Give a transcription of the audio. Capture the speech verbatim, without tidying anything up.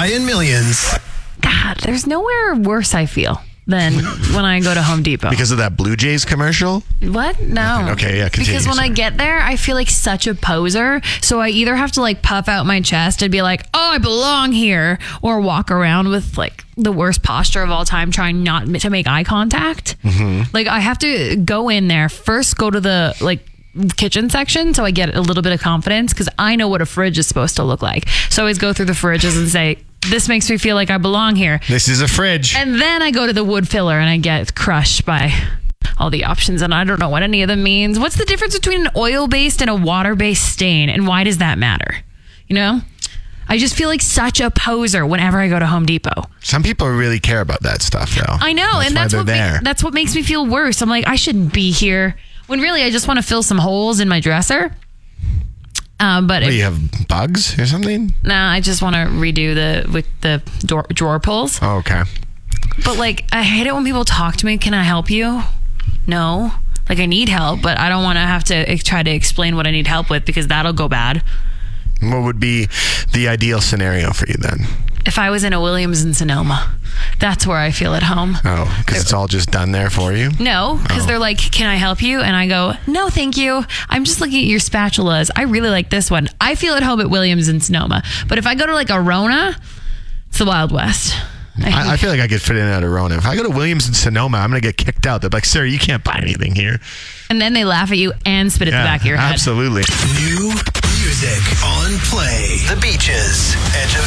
Ryan Millions. God, there's nowhere worse, I feel, than when I go to Home Depot. Because of that Blue Jays commercial? What? No. Okay, yeah, continue. Because when Sorry. I get there, I feel like such a poser. So I either have to like puff out my chest and be like, oh, I belong here, or walk around with like the worst posture of all time, trying not to make eye contact. Mm-hmm. Like I have to go in there first, go to the like kitchen section so I get a little bit of confidence, because I know what a fridge is supposed to look like. So I always go through the fridges and say, this makes me feel like I belong here. This is a fridge. And then I go to the wood filler and I get crushed by all the options, and I don't know what any of them means. What's the difference between an oil-based and a water-based stain, and why does that matter? You know? I just feel like such a poser whenever I go to Home Depot. Some people really care about that stuff, though. I know, that's and that's why what they're ma- there. that's what makes me feel worse. I'm like, I shouldn't be here. When really, I just want to fill some holes in my dresser. Um, but What, if, do you have bugs or something? nah, I just want to redo the with the door, drawer pulls. Oh, okay. But like, I hate it when people talk to me. Can I help you? No. Like, I need help, but I don't want to have to ex- try to explain what I need help with, because that'll go bad. What would be the ideal scenario for you then? If I was in a Williams and Sonoma, that's where I feel at home. Oh, because it's all just done there for you? No, because Oh. they're like, can I help you? And I go, no, thank you. I'm just looking at your spatulas. I really like this one. I feel at home at Williams and Sonoma. But if I go to like a Rona, it's the Wild West. I, I feel like I could fit in at a Rona. If I go to Williams and Sonoma, I'm going to get kicked out. They're like, sir, you can't buy anything here. And then they laugh at you and spit at the back of your head. Absolutely. New music on play. The Beaches. Edge of